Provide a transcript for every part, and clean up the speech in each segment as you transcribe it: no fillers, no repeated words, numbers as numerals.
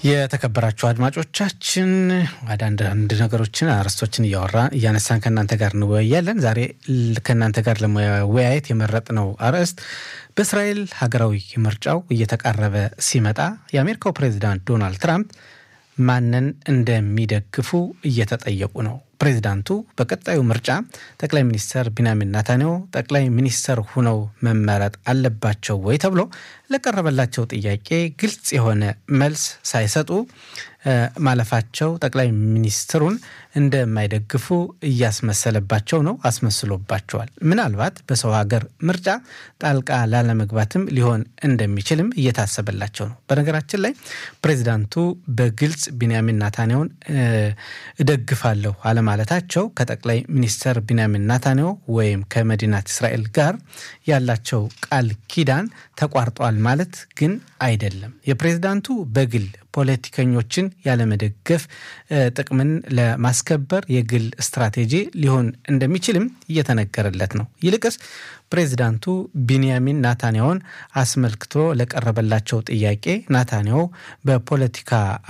የተከበራችሁ አድማጮቻችን አንድ ነገሮችን አርዕስቶችን እያነሳን ከናንተ ጋር እንወያያለን። ዛሬ ከናንተ ጋር ለመወያየት የመረጥነው አርዕስት በእስራኤል ሀገራዊ ምርጫው እየተቃረበ ሲመጣ የአሜሪካው ፕሬዝዳንት ዶናልድ ትራምፕ ማንን እንደሚደግፉ እየተጠየቁ ነው። ፕሬዝዳንቱ በቀጣዩ ምርጫ ጠቅላይ ሚኒስትር ቢንያሚን ኔታንያሁ ጠቅላይ ሚኒስትር ሆነው መመረጥ አለባቸው ወይ ተብሎ ለቀረበላቸው ጥያቄ ግልጽ የሆነ መልስ ሳይሰጡ ማለፋቸው ጠቅላይ ሚኒስትሩን እንደማይደግፉ እያስመሰለባቸው ነው፣ አስመስሎባቸዋል። ምናልባት በሰው ሀገር ምርጫ ጣልቃ ላለመግባትም ሊሆን እንደሚችልም እየታሰበላቸው ነው። በነገራችን ላይ ፕሬዝዳንቱ በግልጽ ቢንያሚን ኔታንያሁን እደግፋለሁ አለማለታቸው ከጠቅላይ ሚኒስትር ቢንያሚን ኔታንያሁ ወይም ከመዲናት እስራኤል ጋር ያላቸው ቃል ኪዳን ተቋርጧል ማለት ግን አይደለም። የፕሬዝዳንቱ በግል ፖለቲከኞችን ያለመደገፍ ጥቅምን ለማስከበር የግል ስትራቴጂ ሊሆን እንደሚችልም እየተነገረለት ነው። ይልቅስ ፕሬዝዳንቱ ቢንያሚን ኔታንያሁን አስመልክቶ ለቀረበላቸው ጥያቄ ኔታንያሁ በፖለቲካ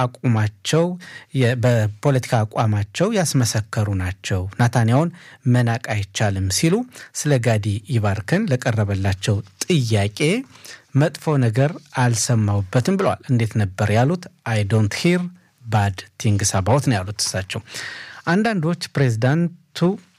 አቋማቸው ያስመሰከሩ ናቸው፣ ኔታንያሁን መናቅ አይቻልም ሲሉ ስለ ጋዲ ይባርከን ለቀረበላቸው ጥያቄ መጥፎ ነገር አልሰማውበትም ብለዋል። እንዴት ነበር ያሉት? I don't hear bad things about ነው ያሉት እሳቸው። አንዳንዶች ፕሬዝዳንቱ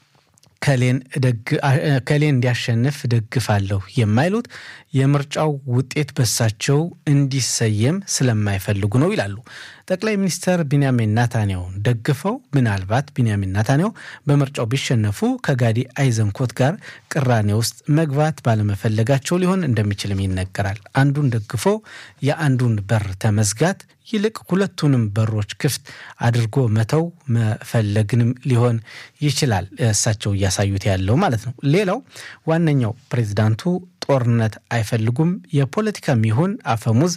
ከሌን እንዲያሸንፍ ደግፋለሁ የማይሉት የምርጫው ውጤት በሳቸው እንዲሰየም ስለማይፈልጉ ነው ይላሉ። ጠቅላይ ሚኒስትር ቢንያሚን ኔታንያሁ ደግፈው ምናልባት ቢንያሚን ኔታንያሁ በምርጫው ቢሸነፉ ከጋዲ አይዘንኮት ጋር ቅራኔ ውስጥ መግባት ባለመፈለጋቸው ሊሆን እንደሚችልም ይነገራል። አንዱን ደግፎ የአንዱን በር ተመዝጋት ይልቅ ሁለቱንም በሮች ክፍት አድርጎ መተው መፈለግንም ሊሆን ይችላል እሳቸው እያሳዩት ያለው ማለት ነው። ሌላው ዋነኛው ፕሬዝዳንቱ ጦርነት አይፈልጉም፣ የፖለቲካም ይሁን አፈሙዝ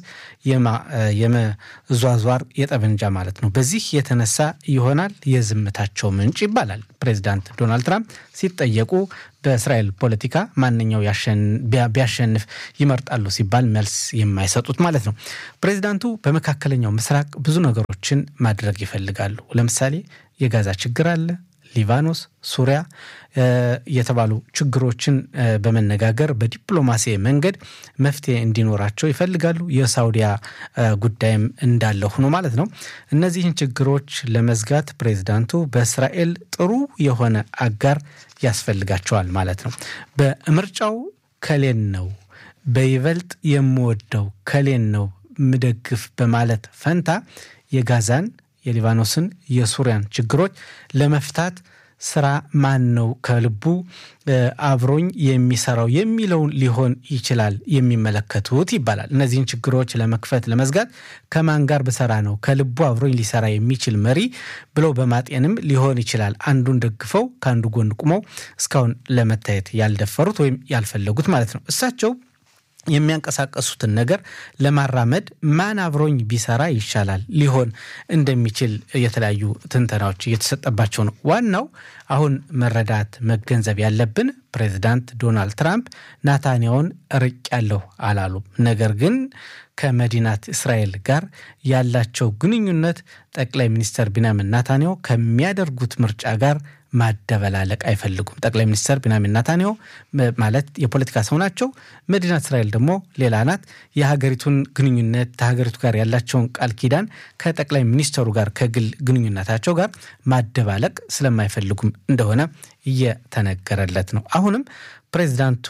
የመዟዟር የጠበንጃ ማለት ነው። በዚህ የተነሳ ይሆናል የዝምታቸው ምንጭ ይባላል። ፕሬዝዳንት ዶናልድ ትራምፕ ሲጠየቁ በእስራኤል ፖለቲካ ማንኛው ቢያሸንፍ ይመርጣሉ ሲባል መልስ የማይሰጡት ማለት ነው። ፕሬዝዳንቱ በመካከለኛው ምስራቅ ብዙ ነገሮችን ማድረግ ይፈልጋሉ። ለምሳሌ የጋዛ ችግር አለ፣ ሊባኖስ፣ ሱሪያ የተባሉ ችግሮችን በመነጋገር በዲፕሎማሲ መንገድ መፍትሄ እንዲኖራቸው ይፈልጋሉ። የሳውዲያ ጉዳይም እንዳለ ሆኖ ማለት ነው። እነዚህን ችግሮች ለመዝጋት ፕሬዝዳንቱ በእስራኤል ጥሩ የሆነ አጋር ያስፈልጋቸዋል ማለት ነው። በምርጫው ከሌን ነው በይበልጥ የምወደው ከሌን ነው ምደግፍ በማለት ፈንታ የጋዛን፣ የሊባኖስን፣ የሱሪያን ችግሮች ለመፍታት ስራ ማን ነው ከልቡ አብሮኝ የሚሰራው የሚለውን ሊሆን ይችላል የሚመለከቱት ይባላል። እነዚህን ችግሮች ለመክፈት ለመዝጋት ከማን ጋር በሰራ ነው ከልቡ አብሮኝ ሊሰራ የሚችል መሪ ብለው በማጤንም ሊሆን ይችላል አንዱን ደግፈው ከአንዱ ጎን ቆመው እስካሁን ለመታየት ያልደፈሩት ወይም ያልፈለጉት ማለት ነው። እሳቸው የሚያንቀሳቀሱትን ነገር ለማራመድ ማን አብሮኝ ቢሰራ ይሻላል ሊሆን እንደሚችል የተለያዩ ትንተናዎች እየተሰጠባቸው ነው። ዋናው አሁን መረዳት መገንዘብ ያለብን ፕሬዝዳንት ዶናልድ ትራምፕ ኔታንያሁን ርቄያለሁ አላሉም። ነገር ግን ከመዲናት እስራኤል ጋር ያላቸው ግንኙነት ጠቅላይ ሚኒስትር ቢንያሚን ኔታንያሁ ከሚያደርጉት ምርጫ ጋር ማደበላለቅ አይፈልጉም። ጠቅላይ ሚኒስትር ቢንያሚን ኔታንያሁ ማለት የፖለቲካ ሰው ናቸው። መዲናት እስራኤል ደግሞ ሌላ ናት። የሀገሪቱን ግንኙነት ከሀገሪቱ ጋር ያላቸውን ቃል ኪዳን ከጠቅላይ ሚኒስትሩ ጋር ከግል ግንኙነታቸው ጋር ማደባለቅ ስለማይፈልጉም እንደሆነ እየተነገረለት ነው። አሁንም ፕሬዝዳንቱ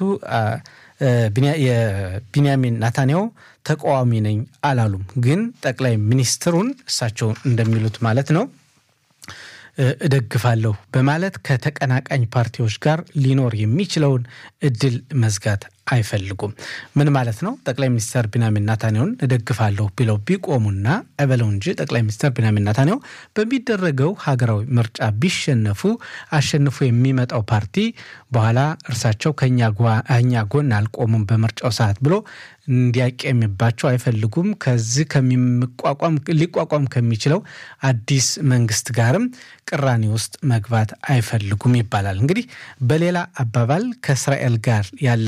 የቢንያሚን ኔታንያሁ ተቃዋሚ ነኝ አላሉም። ግን ጠቅላይ ሚኒስትሩን እሳቸው እንደሚሉት ማለት ነው እደግፋለሁ በማለት ከተቀናቃኝ ፓርቲዎች ጋር ሊኖር የሚችለውን እድል መዝጋት አይፈልጉም። ምን ማለት ነው? ጠቅላይ ሚኒስትር ቢንያሚን ኔታንያሁን እደግፋለሁ ብለው ቢቆሙና እበለው እንጂ ጠቅላይ ሚኒስትር ቢንያሚን ኔታንያሁ በሚደረገው ሀገራዊ ምርጫ ቢሸነፉ አሸንፎ የሚመጣው ፓርቲ በኋላ እርሳቸው ከኛ ጎን አልቆሙም በምርጫው ሰዓት ብሎ እንዲያቀምባቸው አይፈልጉም። ከዚህ ሊቋቋም ከሚችለው አዲስ መንግስት ጋርም ቅራኔ ውስጥ መግባት አይፈልጉም ይባላል። እንግዲህ በሌላ አባባል ከእስራኤል ጋር ያላቸው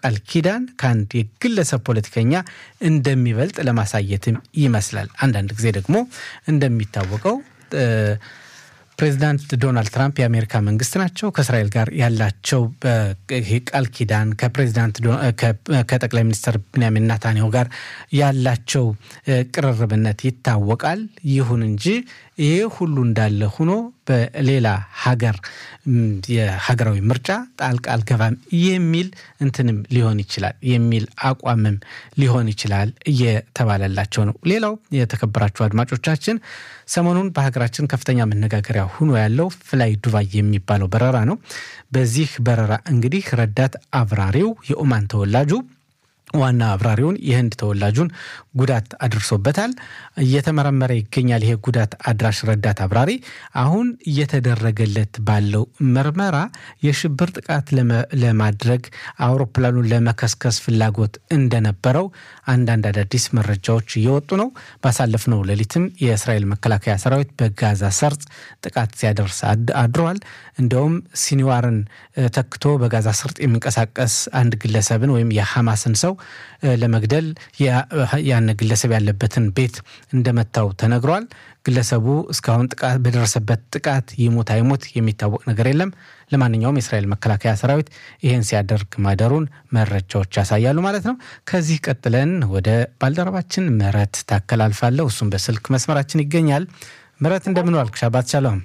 ቃል ኪዳን ከአንድ የግለሰብ ፖለቲከኛ እንደሚበልጥ ለማሳየትም ይመስላል። አንዳንድ ጊዜ ደግሞ እንደሚታወቀው ፕሬዚዳንት ዶናልድ ትራምፕ የአሜሪካ መንግስት ናቸው። ከእስራኤል ጋር ያላቸው ቃል ኪዳን ከጠቅላይ ሚኒስትር ቤንያሚን ኔታንያሁ ጋር ያላቸው ቅርርብነት ይታወቃል። ይሁን እንጂ ይሄ ሁሉ እንዳለ ሆኖ በሌላ ሀገር የሀገራዊ ምርጫ ጣልቃ አልገባም የሚል እንትንም ሊሆን ይችላል የሚል አቋምም ሊሆን ይችላል እየተባለላቸው ነው። ሌላው የተከበራችሁ አድማጮቻችን ሰሞኑን በሀገራችን ከፍተኛ መነጋገሪያ ሆኖ ያለው ፍላይ ዱባይ የሚባለው በረራ ነው። በዚህ በረራ እንግዲህ ረዳት አብራሪው የኦማን ተወላጁ ዋና አብራሪውን የህንድ ተወላጁን ጉዳት አድርሶበታል። እየተመረመረ ይገኛል። ይሄ ጉዳት አድራሽ ረዳት አብራሪ አሁን እየተደረገለት ባለው ምርመራ የሽብር ጥቃት ለማድረግ አውሮፕላኑን ለመከስከስ ፍላጎት እንደነበረው አንዳንድ አዳዲስ መረጃዎች እየወጡ ነው። ባሳለፍነው ሌሊትም የእስራኤል መከላከያ ሰራዊት በጋዛ ሰርጥ ጥቃት ሲያደርስ አድሯል። እንደውም ሲኒዋርን ተክቶ በጋዛ ሰርጥ የሚንቀሳቀስ አንድ ግለሰብን ወይም የሐማስን ሰው ለመግደል ያን ግለሰብ ያለበትን ቤት እንደመታው ተነግሯል። ግለሰቡ እስካሁን ጥቃት በደረሰበት ጥቃት ይሞት አይሞት የሚታወቅ ነገር የለም። ለማንኛውም የእስራኤል መከላከያ ሰራዊት ይሄን ሲያደርግ ማደሩን መረጃዎች ያሳያሉ ማለት ነው። ከዚህ ቀጥለን ወደ ባልደረባችን ምህረት ታከላልፋለሁ። እሱም በስልክ መስመራችን ይገኛል። ምህረት እንደምን ዋልክ? ሻባት ሻሎም።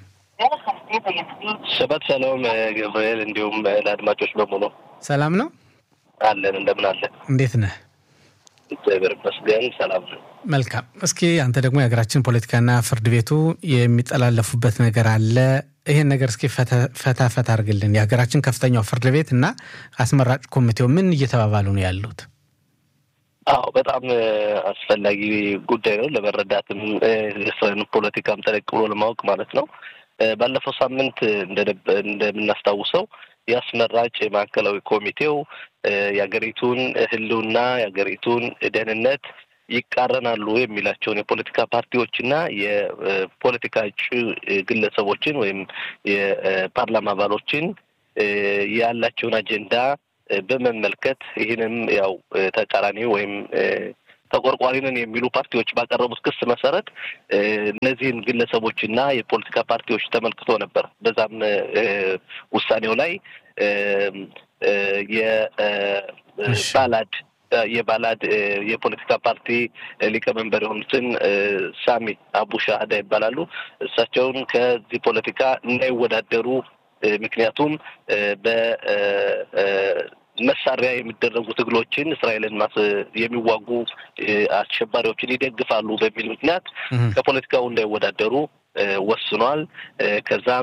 ሻባት ሻሎም ገብርኤል፣ እንዲሁም ለአድማጮች በሙሉ ሰላም ነው አለን። እንደምን አለ? እንዴት ነህ? እግዚአብሔር ይመስገን ሰላም ነው። መልካም። እስኪ አንተ ደግሞ የሀገራችን ፖለቲካና ፍርድ ቤቱ የሚጠላለፉበት ነገር አለ። ይሄን ነገር እስኪ ፈታ አድርግልን። የሀገራችን ከፍተኛው ፍርድ ቤት እና አስመራጭ ኮሚቴው ምን እየተባባሉ ነው ያሉት? አዎ በጣም አስፈላጊ ጉዳይ ነው ለመረዳትም የእስራኤል ፖለቲካም ጠለቅ ብሎ ለማወቅ ማለት ነው። ባለፈው ሳምንት እንደምናስታውሰው የአስመራጭ ማዕከላዊ ኮሚቴው የሀገሪቱን ህልውና የሀገሪቱን ደህንነት ይቃረናሉ የሚላቸውን የፖለቲካ ፓርቲዎችና የፖለቲካ እጩ ግለሰቦችን ወይም የፓርላማ አባሎችን ያላቸውን አጀንዳ በመመልከት ይህንም ያው ተቃራኒ ወይም ተቆርቋሪንን የሚሉ ፓርቲዎች ባቀረቡት ክስ መሰረት እነዚህን ግለሰቦችና የፖለቲካ ፓርቲዎች ተመልክቶ ነበር። በዛም ውሳኔው ላይ የባላድ የፖለቲካ ፓርቲ ሊቀመንበር የሆኑትን ሳሚ አቡ ሻህዳ ይባላሉ። እሳቸውን ከዚህ ፖለቲካ እንዳይወዳደሩ ምክንያቱም መሳሪያ የሚደረጉ ትግሎችን እስራኤልን የሚዋጉ አሸባሪዎችን ይደግፋሉ በሚል ምክንያት ከፖለቲካው እንዳይወዳደሩ ወስኗል። ከዛም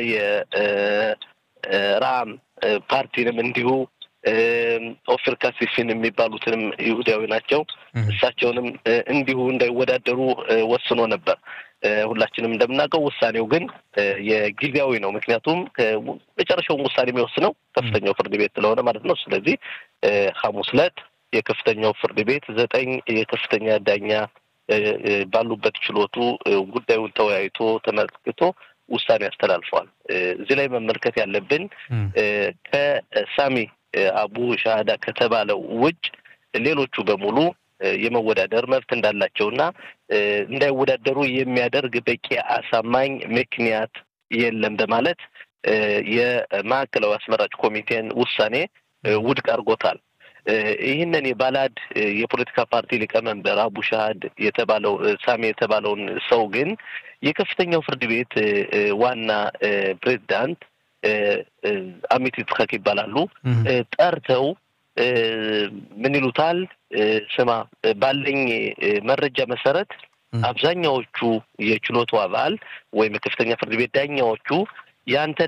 የራም ፓርቲንም እንዲሁ ኦፌር ካሲፊን የሚባሉትንም ይሁዳዊ ናቸው። እሳቸውንም እንዲሁ እንዳይወዳደሩ ወስኖ ነበር። ሁላችንም እንደምናውቀው ውሳኔው ግን የጊዜያዊ ነው። ምክንያቱም መጨረሻውን ውሳኔ የሚወስነው ከፍተኛው ፍርድ ቤት ስለሆነ ማለት ነው። ስለዚህ ሐሙስ ዕለት የከፍተኛው ፍርድ ቤት 9 የከፍተኛ ዳኛ ባሉበት ችሎቱ ጉዳዩን ተወያይቶ ተመልክቶ ውሳኔ ያስተላልፈዋል። እዚህ ላይ መመልከት ያለብን ከሳሚ አቡ ሻህዳ ከተባለው ውጭ ሌሎቹ በሙሉ የመወዳደር መብት እንዳላቸውና እንዳይወዳደሩ የሚያደርግ በቂ አሳማኝ ምክንያት የለም በማለት የማዕከላዊ አስመራጭ ኮሚቴን ውሳኔ ውድቅ አድርጎታል። ይህንን የባላድ የፖለቲካ ፓርቲ ሊቀመንበር አቡ ሻህድ የተባለው ሳሚ የተባለውን ሰው ግን የከፍተኛው ፍርድ ቤት ዋና ፕሬዝዳንት አሚት ይጽሐቅ ይባላሉ ጠርተው ምን ይሉታል? ስማ ባለኝ መረጃ መሰረት አብዛኛዎቹ የችሎቱ አባል ወይም የከፍተኛ ፍርድ ቤት ዳኛዎቹ ያንተን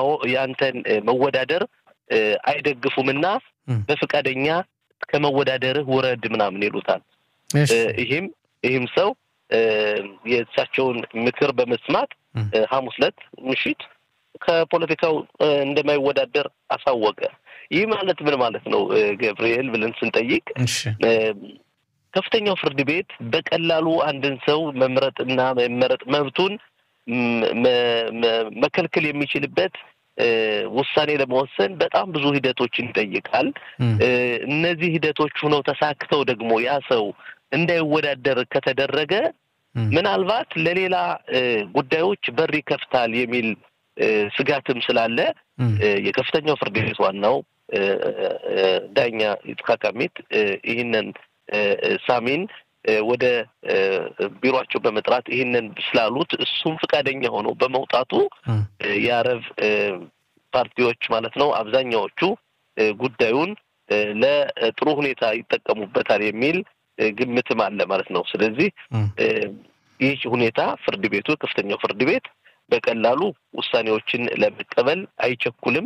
መወዳደር አይደግፉምና በፍቃደኛ ከመወዳደርህ ውረድ ምናምን ይሉታል። ይህም ሰው የእሳቸውን ምክር በመስማት ሐሙስ ዕለት ምሽት ከፖለቲካው እንደማይወዳደር አሳወቀ። ይህ ማለት ምን ማለት ነው ገብርኤል ብለን ስንጠይቅ ከፍተኛው ፍርድ ቤት በቀላሉ አንድን ሰው መምረጥና መመረጥ መብቱን መከልከል የሚችልበት ውሳኔ ለመወሰን በጣም ብዙ ሂደቶችን ይጠይቃል። እነዚህ ሂደቶች ሆነው ተሳክተው ደግሞ ያ ሰው እንዳይወዳደር ከተደረገ ምናልባት ለሌላ ጉዳዮች በር ይከፍታል የሚል ስጋትም ስላለ የከፍተኛው ፍርድ ቤት ዋናው ዳኛ ይስሐቅ አሚት ይህንን ሳሚን ወደ ቢሮአቸው በመጥራት ይህንን ስላሉት እሱም ፍቃደኛ ሆኖ በመውጣቱ የአረብ ፓርቲዎች ማለት ነው አብዛኛዎቹ ጉዳዩን ለጥሩ ሁኔታ ይጠቀሙበታል የሚል ግምትም አለ ማለት ነው። ስለዚህ ይህ ሁኔታ ፍርድ ቤቱ ከፍተኛው ፍርድ ቤት በቀላሉ ውሳኔዎችን ለመቀበል አይቸኩልም።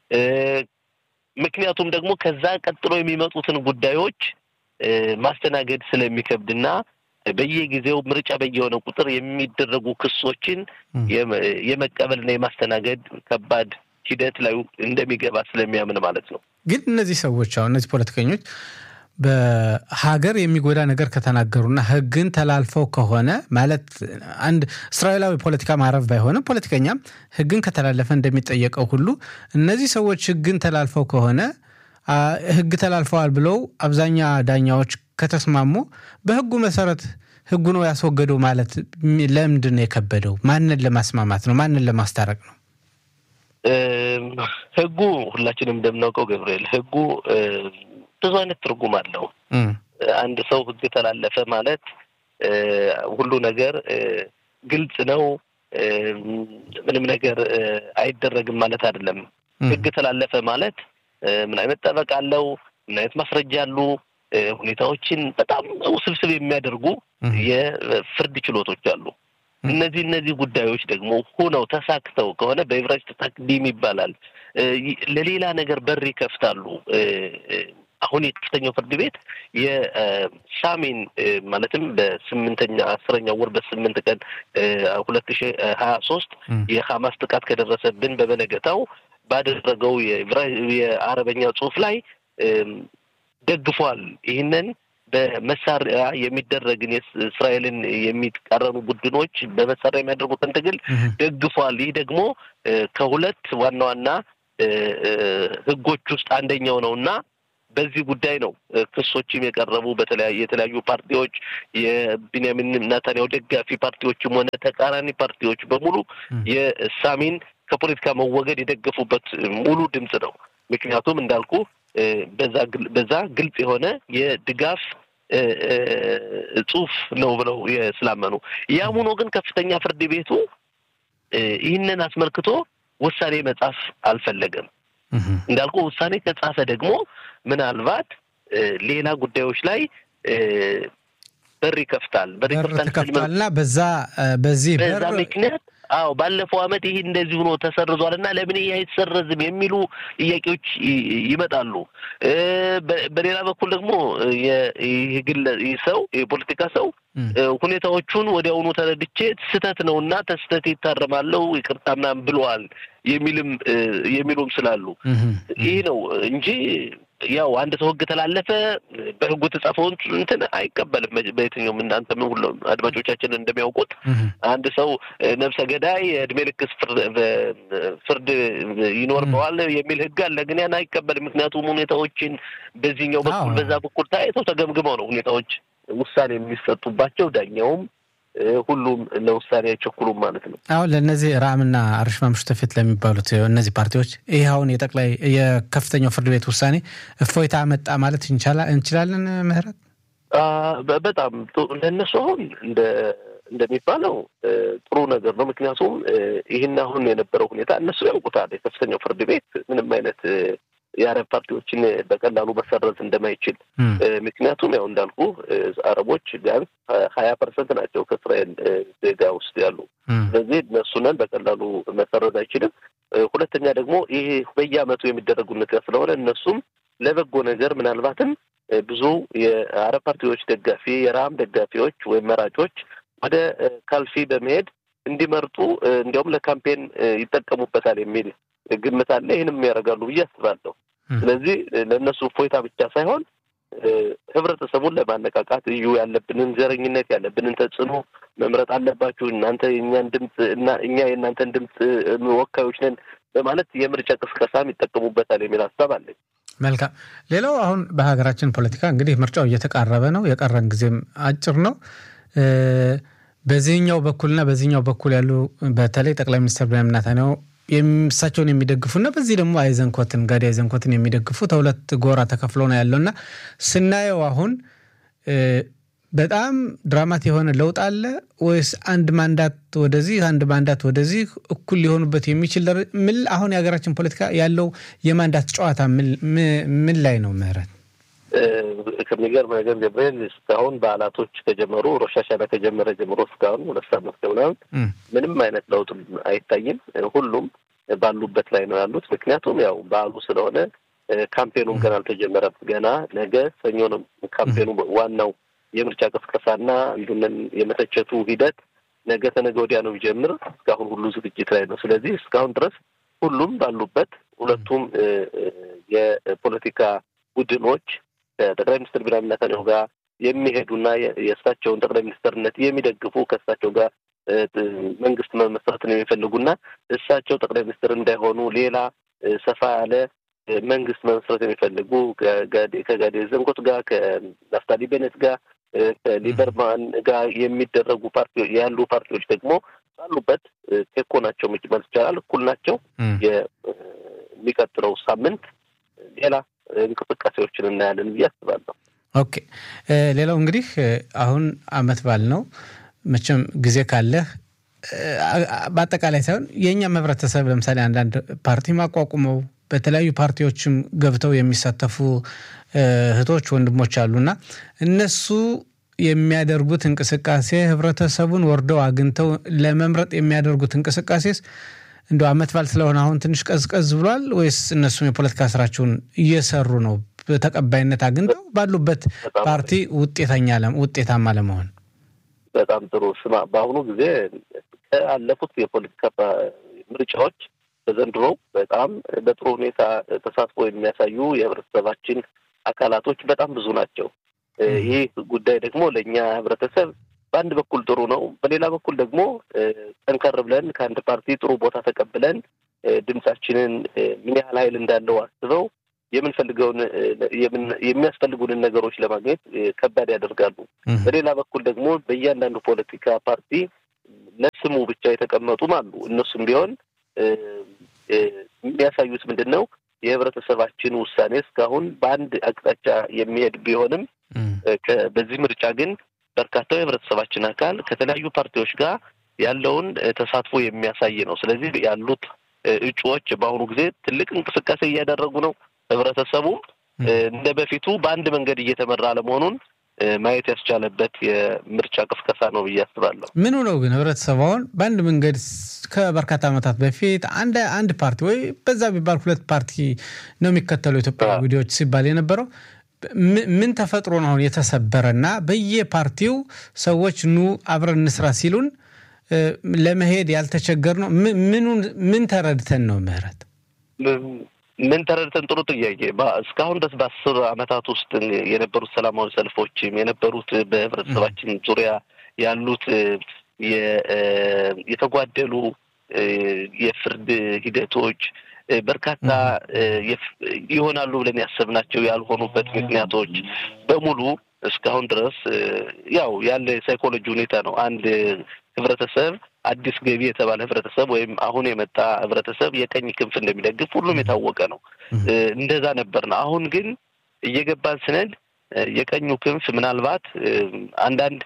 ምክንያቱም ደግሞ ከዛ ቀጥሎ የሚመጡትን ጉዳዮች ማስተናገድ ስለሚከብድና በየጊዜው ምርጫ በየሆነ ቁጥር የሚደረጉ ክሶችን የመቀበልና የማስተናገድ ከባድ ሂደት ላይ እንደሚገባ ስለሚያምን ማለት ነው። ግን እነዚህ ሰዎች አሁን እነዚህ ፖለቲከኞች በሀገር የሚጎዳ ነገር ከተናገሩና ህግን ተላልፈው ከሆነ ማለት አንድ እስራኤላዊ ፖለቲካ ማረፍ ባይሆንም ፖለቲከኛም ህግን ከተላለፈ እንደሚጠየቀው ሁሉ እነዚህ ሰዎች ህግን ተላልፈው ከሆነ ህግ ተላልፈዋል ብለው አብዛኛ ዳኛዎች ከተስማሙ በህጉ መሰረት ህጉ ነው ያስወገደው ማለት ለምንድን ነው የከበደው? ማንን ለማስማማት ነው? ማንን ለማስታረቅ ነው? ህጉ ሁላችንም እንደምናውቀው ገብርኤል ህጉ ብዙ አይነት ትርጉም አለው። አንድ ሰው ህግ ተላለፈ ማለት ሁሉ ነገር ግልጽ ነው፣ ምንም ነገር አይደረግም ማለት አይደለም። ህግ ተላለፈ ማለት ምን አይነት ጠበቃ አለው፣ ምን አይነት ማስረጃ አሉ፣ ሁኔታዎችን በጣም ውስብስብ የሚያደርጉ የፍርድ ችሎቶች አሉ። እነዚህ ጉዳዮች ደግሞ ሆነው ተሳክተው ከሆነ በዕብራይስጥ ተቅዲም ይባላል ለሌላ ነገር በር ይከፍታሉ። አሁን የከፍተኛው ፍርድ ቤት የሳሚን ማለትም በ10ኛው ወር በ8 ቀን 2023 የሐማስ ጥቃት ከደረሰብን በበነገታው ባደረገው የአረበኛ ጽሑፍ ላይ ደግፏል። ይህንን በመሳሪያ የሚደረግን እስራኤልን የሚቃረኑ ቡድኖች በመሳሪያ የሚያደርጉትን ትግል ደግፏል። ይህ ደግሞ ከሁለት ዋና ዋና ህጎች ውስጥ አንደኛው ነውና በዚህ ጉዳይ ነው ክሶችም የቀረቡ የተለያዩ ፓርቲዎች የቢንያሚን ኔታንያሁ ደጋፊ ፓርቲዎችም ሆነ ተቃራኒ ፓርቲዎች በሙሉ የሳሚን ከፖለቲካ መወገድ የደገፉበት ሙሉ ድምጽ ነው። ምክንያቱም እንዳልኩ በዛ ግልጽ የሆነ የድጋፍ ጽሑፍ ነው ብለው የስላመኑ ያም ሆኖ ግን ከፍተኛ ፍርድ ቤቱ ይህንን አስመልክቶ ውሳኔ መጻፍ አልፈለገም። እንዳልኩ ውሳኔ ከጻፈ ደግሞ ምናልባት ሌላ ጉዳዮች ላይ በር ይከፍታልና በዚህ ምክንያት ባለፈው አመት ይሄ እንደዚህ ሆኖ ተሰርዟልና ለምን ይሄ አይተሰረዝም የሚሉ ጥያቄዎች ይመጣሉ። በሌላ በኩል ደግሞ የፖለቲካ ሰው ሁኔታዎቹን ወዲያውኑ ተረድቼ ስህተት ነውና ተስተት ይታረማለው ይቅርታ ምናምን ብለዋል የሚሉም ስላሉ ይሄ ነው እንጂ ያው አንድ ሰው ህግ ተላለፈ በህጉ ተጻፈውን እንትን አይቀበልም። በየትኛውም እናንተም ሁሉም አድማጮቻችን እንደሚያውቁት አንድ ሰው ነፍሰ ገዳይ እድሜ ልክ ፍርድ ይኖርበዋል የሚል ህግ አለ፣ ግን ያን አይቀበልም። ምክንያቱም ሁኔታዎችን በዚህኛው በኩል በዛ በኩል ታይተው ተገምግመው ነው ሁኔታዎች ውሳኔ የሚሰጡባቸው። ዳኛውም ሁሉም ለውሳኔ አይቸኩሉም ማለት ነው። አሁን ለነዚህ ራምና አርሽማ ምሽተፊት ለሚባሉት እነዚህ ፓርቲዎች ይሄ አሁን የከፍተኛው ፍርድ ቤት ውሳኔ እፎይታ መጣ ማለት እንችላለን። ምህረት በጣም ለነሱ አሁን እንደሚባለው ጥሩ ነገር ነው። ምክንያቱም ይህን አሁን የነበረው ሁኔታ እነሱ ያውቁታል። የከፍተኛው ፍርድ ቤት ምንም አይነት የአረብ ፓርቲዎችን በቀላሉ መሰረዝ እንደማይችል ምክንያቱም ያው እንዳልኩ አረቦች ቢያንስ 20% ናቸው ከእስራኤል ዜጋ ውስጥ ያሉ። ስለዚህ እነሱንን በቀላሉ መሰረዝ አይችልም። ሁለተኛ ደግሞ ይሄ በየአመቱ የሚደረጉት ስለሆነ እነሱም ለበጎ ነገር ምናልባትም ብዙ የአረብ ፓርቲዎች ደጋፊ የራም ደጋፊዎች ወይም መራጮች ወደ ካልፊ በመሄድ እንዲመርጡ እንዲያውም ለካምፔን ይጠቀሙበታል የሚል ግምት አለ። ይሄንም ያደርጋሉ ብዬ አስባለሁ። ስለዚህ ለነሱ ፎይታ ብቻ ሳይሆን ህብረተሰቡን ለማነቃቃት ያለብንን ዘረኝነት ያለብንን ተጽዕኖ መምረጥ አለባችሁ እናንተ የኛን ድምጽ እና እኛ የእናንተን ድምጽ ወካዮች ነን በማለት የምርጫ ቅስቀሳም ይጠቀሙበታል የሚል ሐሳብ አለ። መልካም። ሌላው አሁን በሀገራችን ፖለቲካ እንግዲህ ምርጫው እየተቃረበ ነው፣ የቀረን ጊዜም አጭር ነው። በዚህኛው በኩልና በዚህኛው በኩል ያሉ በተለይ ጠቅላይ ሚኒስትር ቤንያሚን ኔታንያሁ እሳቸውን የሚደግፉና በዚህ ደግሞ ጋዲ አይዘንኮትን የሚደግፉ ተሁለት ጎራ ተከፍሎ ነው ያለውና ስናየው አሁን በጣም ድራማት የሆነ ለውጥ አለ ወይስ አንድ ማንዳት ወደዚህ እኩል ሊሆኑበት የሚችል ምን አሁን የሀገራችን ፖለቲካ ያለው የማንዳት ጨዋታ ምን ላይ ነው ምህረት? ከሚገርም ነገር ገብርኤል እስካሁን በዓላቶች ከጀመሩ ሮሽ ሀሻና ከጀመረ ጀምሮ እስካሁን 2 ዓመት ከምናምን ምንም አይነት ለውጥ አይታይም። ሁሉም ባሉበት ላይ ነው ያሉት። ምክንያቱም ያው በዓሉ ስለሆነ ካምፔኑም ገና አልተጀመረም። ገና ነገ ሰኞ ነው ካምፔኑ ዋናው የምርጫ ቅስቀሳና እንዱነን የመተቸቱ ሂደት ነገ ተነገ ወዲያ ነው የሚጀምር። እስካሁን ሁሉ ዝግጅት ላይ ነው። ስለዚህ እስካሁን ድረስ ሁሉም ባሉበት ሁለቱም የፖለቲካ ቡድኖች ጠቅላይ ሚኒስትር ቤንያሚን ኔታንያሁ ጋር የሚሄዱና የእሳቸውን ጠቅላይ ሚኒስትርነት የሚደግፉ ከእሳቸው ጋር መንግስት መመስረትን የሚፈልጉና እሳቸው ጠቅላይ ሚኒስትር እንዳይሆኑ ሌላ ሰፋ ያለ መንግስት መመስረት የሚፈልጉ ከጋዲ ዘንኮት ጋር ከናፍታሊ ቤኔት ጋር ከሊበርማን ጋር የሚደረጉ ፓርቲዎች ደግሞ ባሉበት ቴኮ ናቸው ማለት ይቻላል። እኩል ናቸው። የሚቀጥለው ሳምንት ሌላ እንቅስቃሴዎችን እናያለን ብዬ አስባለሁ። ኦኬ። ሌላው እንግዲህ አሁን አመት በዓል ነው። መቼም ጊዜ ካለ በአጠቃላይ ሳይሆን የኛ ህብረተሰብ ለምሳሌ አንዳንድ ፓርቲ ማቋቁመው በተለያዩ ፓርቲዎችም ገብተው የሚሳተፉ እህቶች ወንድሞች አሉና እነሱ የሚያደርጉት እንቅስቃሴ ህብረተሰቡን ወርደው አግኝተው ለመምረጥ የሚያደርጉት እንቅስቃሴስ እንደው አመት በዓል ስለሆነ አሁን ትንሽ ቀዝቀዝ ብሏል ወይስ እነሱም የፖለቲካ ስራቸውን እየሰሩ ነው በተቀባይነት አግኝተው ባሉበት ፓርቲ ውጤታማ ለመሆን? በጣም ጥሩ። በአሁኑ ጊዜ ካለፉት የፖለቲካ ምርጫዎች በዘንድሮ በጣም በጥሩ ሁኔታ ተሳትፎ የሚያሳዩ የህብረተሰባችን አካላቶች በጣም ብዙ ናቸው። ይህ ጉዳይ ደግሞ ለኛ ህብረተሰብ በአንድ በኩል ጥሩ ነው፣ በሌላ በኩል ደግሞ ጠንከር ብለን ከአንድ ፓርቲ ጥሩ ቦታ ተቀብለን ድምጻችንን ምን ያህል ኃይል እንዳለው አስበው የምንፈልገውን የሚያስፈልጉንን ነገሮች ለማግኘት ከባድ ያደርጋሉ። በሌላ በኩል ደግሞ በእያንዳንዱ ፖለቲካ ፓርቲ ለስሙ ብቻ የተቀመጡም አሉ። እነሱም ቢሆን የሚያሳዩት ምንድነው የህብረተሰባችን ውሳኔ እስካሁን በአንድ አቅጣጫ የሚሄድ ቢሆንም በዚህ ምርጫ ግን በርካታው የህብረተሰባችን አካል ከተለያዩ ፓርቲዎች ጋር ያለውን ተሳትፎ የሚያሳይ ነው። ስለዚህ ያሉት እጩዎች በአሁኑ ጊዜ ትልቅ እንቅስቃሴ እያደረጉ ነው። ህብረተሰቡ እንደ በፊቱ በአንድ መንገድ እየተመራ ለመሆኑን ማየት ያስቻለበት የምርጫ ቅስቀሳ ነው ብዬ አስባለሁ። ምን ነው ግን ህብረተሰቡን በአንድ መንገድ ከበርካታ ዓመታት በፊት አንድ ፓርቲ ወይ በዛ ቢባል ሁለት ፓርቲ ነው የሚከተለው ኢትዮጵያ ጉዳዮች ሲባል የነበረው ምን ተፈጥሮ ነው አሁን የተሰበረና በየፓርቲው ሰዎች ኑ አብረን እንስራ ሲሉን ለመሄድ ያልተቸገር ነው? ምን ተረድተን ነው ምህረት? ምን ተረድተን? ጥሩ ጥያቄ። እስካሁን ድረስ በ10 ዓመታት ውስጥ የነበሩት ሰላማዊ ሰልፎችም የነበሩት በህብረተሰባችን ዙሪያ ያሉት የተጓደሉ የፍርድ ሂደቶች በርካታ ይሆናሉ ብለን ያሰብናቸው ያልሆኑበት ምክንያቶች በሙሉ እስካሁን ድረስ ያው ያለ ሳይኮሎጂ ሁኔታ ነው። አንድ ህብረተሰብ አዲስ ገቢ የተባለ ህብረተሰብ ወይም አሁን የመጣ ህብረተሰብ የቀኝ ክንፍ እንደሚደግፍ ሁሉም የታወቀ ነው። እንደዛ ነበርና አሁን ግን እየገባን ስንል የቀኙ ክንፍ ምናልባት አንዳንድ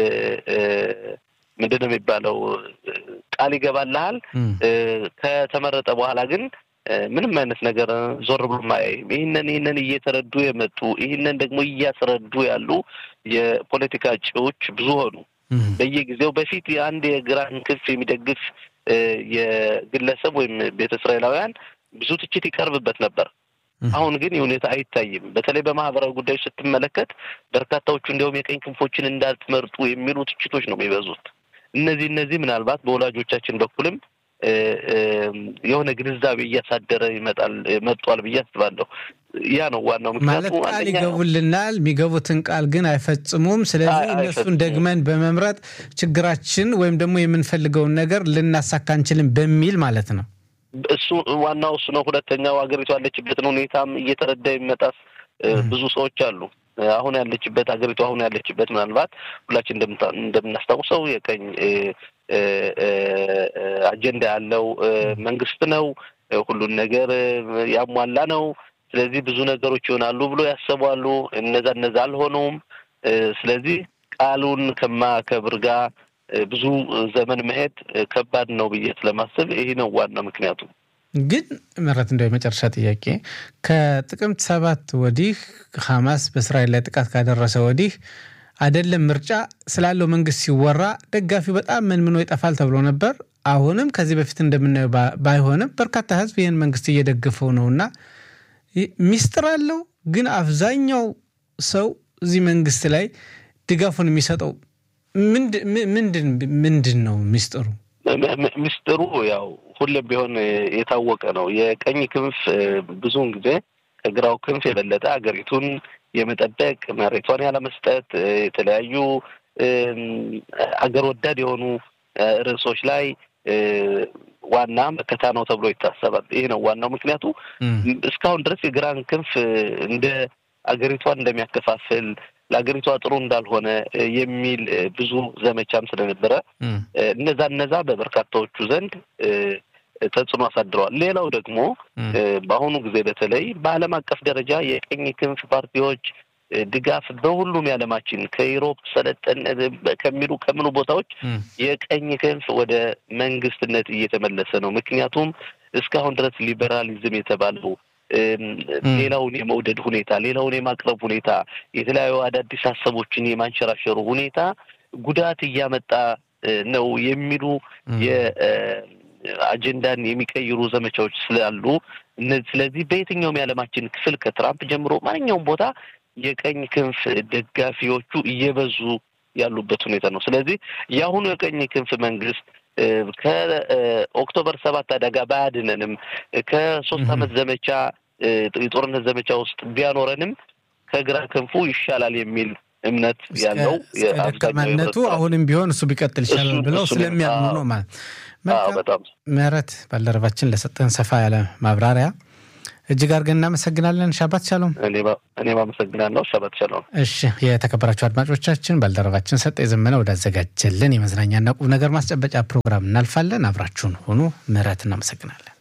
ምንድነው የሚባለው ቃል ይገባልሃል ከተመረጠ በኋላ ግን ምንም አይነት ነገር ዞር ብሎ ማያይም። ይህንን እየተረዱ የመጡ ይህንን ደግሞ እያስረዱ ያሉ የፖለቲካ እጩዎች ብዙ ሆኑ። በየጊዜው በፊት አንድ የግራን ክንፍ የሚደግፍ የግለሰብ ወይም ቤተ እስራኤላውያን ብዙ ትችት ይቀርብበት ነበር። አሁን ግን የሁኔታ አይታይም። በተለይ በማህበራዊ ጉዳዮች ስትመለከት በርካታዎቹ እንደውም የቀኝ ክንፎችን እንዳትመርጡ የሚሉ ትችቶች ነው የሚበዙት። እነዚህ ምናልባት በወላጆቻችን በኩልም የሆነ ግንዛቤ እያሳደረ መጥቷል ብዬ አስባለሁ። ያ ነው ዋናው ምክንያቱ። ቃል ይገቡልናል፣ የሚገቡትን ቃል ግን አይፈጽሙም። ስለዚህ እነሱን ደግመን በመምረጥ ችግራችን ወይም ደግሞ የምንፈልገውን ነገር ልናሳካ አንችልም በሚል ማለት ነው። እሱ ዋናው እሱ ነው። ሁለተኛው ሀገሪቱ ያለችበትን ሁኔታም እየተረዳ የሚመጣስ ብዙ ሰዎች አሉ። አሁን ያለችበት ሀገሪቱ አሁን ያለችበት ምናልባት ሁላችን እንደምናስታውሰው የቀኝ አጀንዳ ያለው መንግስት ነው። ሁሉን ነገር ያሟላ ነው። ስለዚህ ብዙ ነገሮች ይሆናሉ ብሎ ያስባሉ። እነዛ አልሆኑም። ስለዚህ ቃሉን ከማከብር ጋር ብዙ ዘመን መሄድ ከባድ ነው ብዬ ስለማስብ ይሄ ነው ዋናው ምክንያቱ። ግን ምረት እንደው የመጨረሻ ጥያቄ ከጥቅምት 7 ወዲህ ሐማስ በእስራኤል ላይ ጥቃት ካደረሰ ወዲህ አይደለም ምርጫ ስላለው መንግስት ሲወራ ደጋፊው በጣም ምን ይጠፋል ተብሎ ነበር። አሁንም ከዚህ በፊት እንደምናየው ባይሆንም በርካታ ህዝብ ይሄን መንግስት እየደገፈው ነውና ሚስጥር አለው። ግን አብዛኛው ሰው እዚህ መንግስት ላይ ድጋፉን የሚሰጠው ምንድን ነው ሚስጥሩ? ሚስጥሩ ያው ሁሌም ቢሆን የታወቀ ነው። የቀኝ ክንፍ ብዙውን ጊዜ ከግራው ክንፍ የበለጠ ሀገሪቱን የመጠበቅ መሬቷን ያለመስጠት የተለያዩ አገር ወዳድ የሆኑ ርዕሶች ላይ ዋና መከታ ነው ተብሎ ይታሰባል። ይሄ ነው ዋናው ምክንያቱ። እስካሁን ድረስ የግራን ክንፍ እንደ አገሪቷን እንደሚያከፋፍል ለአገሪቷ ጥሩ እንዳልሆነ የሚል ብዙ ዘመቻም ስለነበረ እነዛ በበርካታዎቹ ዘንድ ተጽዕኖ አሳድረዋል። ሌላው ደግሞ በአሁኑ ጊዜ በተለይ በዓለም አቀፍ ደረጃ የቀኝ ክንፍ ፓርቲዎች ድጋፍ በሁሉም የዓለማችን ከዩሮፕ ሰለጠን ከምኑ ቦታዎች የቀኝ ክንፍ ወደ መንግስትነት እየተመለሰ ነው። ምክንያቱም እስካሁን ድረስ ሊበራሊዝም የተባለው ሌላውን የመውደድ ሁኔታ፣ ሌላውን የማቅረብ ሁኔታ፣ የተለያዩ አዳዲስ ሀሳቦችን የማንሸራሸሩ ሁኔታ ጉዳት እያመጣ ነው የሚሉ የአጀንዳን የሚቀይሩ ዘመቻዎች ስላሉ ስለዚህ በየትኛውም የዓለማችን ክፍል ከትራምፕ ጀምሮ ማንኛውም ቦታ የቀኝ ክንፍ ደጋፊዎቹ እየበዙ ያሉበት ሁኔታ ነው። ስለዚህ የአሁኑ የቀኝ ክንፍ መንግስት ከኦክቶበር 7 አደጋ ባያድነንም ከ3 ዓመት ዘመቻ የጦርነት ዘመቻ ውስጥ ቢያኖረንም ከግራ ክንፉ ይሻላል የሚል እምነት ያለው የአብዛኛው አሁንም ቢሆን እሱ ቢቀጥል ይሻላል ብለው ስለሚያምኑ ነው ማለት ነው። በጣም ምረት ባልደረባችን ለሰጠን ሰፋ ያለ ማብራሪያ እጅግ አድርገን እናመሰግናለን። ሻባት ሻሎም። እኔም አመሰግናለሁ። ሻባት ሻሎም። እሺ የተከበራችሁ አድማጮቻችን ባልደረባችን ሰጠ የዘመነ ወዳዘጋጀልን የመዝናኛና ቁም ነገር ማስጨበጫ ፕሮግራም እናልፋለን። አብራችሁን ሆኑ። ምረት እናመሰግናለን።